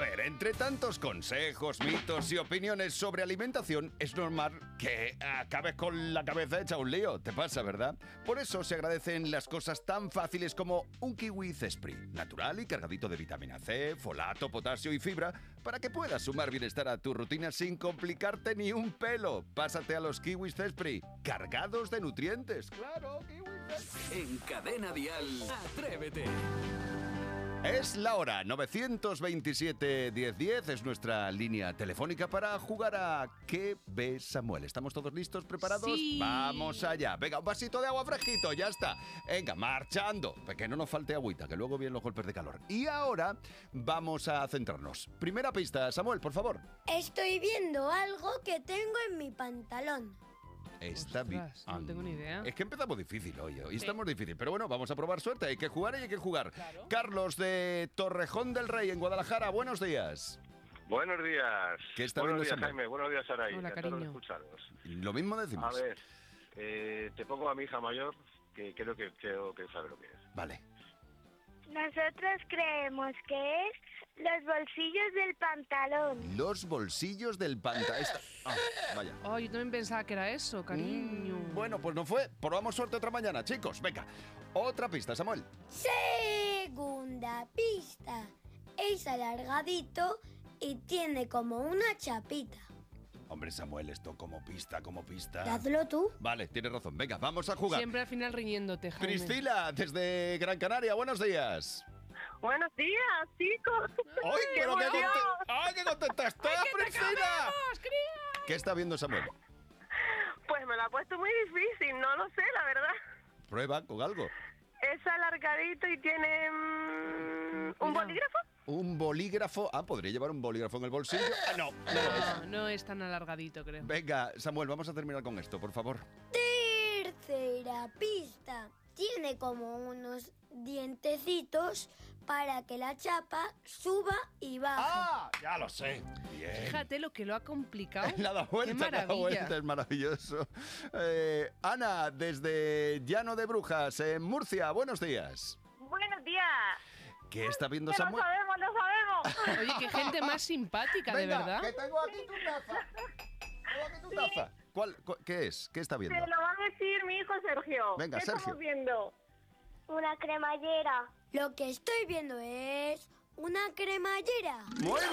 ver, entre tantos consejos, mitos y opiniones sobre alimentación, es normal que acabes con la cabeza hecha un lío. Te pasa, ¿verdad? Por eso se agradecen las cosas tan fáciles como un kiwi Zespri, natural y cargadito de vitamina C, folato, potasio y fibra, para que puedas sumar bienestar a tu rutina sin complicarte ni un pelo. Pásate a los kiwis Zespri, cargados de nutrientes. ¡Claro, kiwi Zespri! En Cadena Dial, Atrévete. Es la hora, 927-1010 es nuestra línea telefónica para jugar a ¿Qué ve Samuel? ¿Estamos todos listos, preparados? Sí. Vamos allá. Venga, un vasito de agua fresquito, ya está. Venga, marchando, para que no nos falte agüita, que luego vienen los golpes de calor. Y ahora vamos a centrarnos. Primera pista, Samuel, por favor. Estoy viendo algo que tengo en mi pantalón. Está bien. Ostras, no tengo ni idea. Es que empezamos difícil hoy estamos difícil. Pero bueno, vamos a probar suerte. Hay que jugar y hay que jugar. Claro. Carlos de Torrejón del Rey, en Guadalajara, buenos días. Buenos días. ¿Qué está Buenos viendo días, Samuel? Jaime. Buenos días, Saray. Hola, Encantado de cariño. escucharos. Lo mismo decimos. A ver, te pongo a mi hija mayor, que creo que sabe lo que es. Vale. Nosotros creemos que es los bolsillos del pantalón. Los bolsillos del pantalón. Vaya. Oh, yo también pensaba que era eso, cariño. Bueno, pues no fue. Probamos suerte otra mañana, chicos. Venga. Otra pista, Samuel. Segunda pista. Es alargadito y tiene como una chapita. Hombre, Samuel, esto como pista. Hazlo tú. Vale, tienes razón. Venga, vamos a jugar. Siempre al final riñéndote, Jaime. Priscila, desde Gran Canaria, buenos días. Buenos días, chicos. ¡Ay, ¡Qué pero qué emoción! ¡Ay, qué contenta estás, Priscila! ¿Qué está viendo Samuel? Pues me lo ha puesto muy difícil, no lo sé, la verdad. Prueba con algo. Es alargadito y tiene un bolígrafo. Un bolígrafo. Ah, podría llevar un bolígrafo en el bolsillo. Ah, no, no lo es. No es tan alargadito, creo. Venga, Samuel, vamos a terminar con esto, por favor. Tercera pista. Tiene como unos dientecitos para que la chapa suba y baje. ¡Ah! Ya lo sé. Bien. Fíjate lo que lo ha complicado. Le ha dado vuelta, Qué le ha dado maravilla. vuelta, es maravilloso. Ana, desde Llano de Brujas, en Murcia, buenos días. Buenos días. ¿Qué está viendo Que lo Samuel? sabemos, lo sabemos. Oye, qué gente más simpática, de Venga, verdad. que tengo aquí tu taza. Tengo aquí tu taza. ¿Qué es? ¿Qué está viendo? Te lo va a decir mi hijo Sergio. Venga, ¿Qué Sergio. estamos viendo? Una cremallera. Lo que estoy viendo es una cremallera. Muy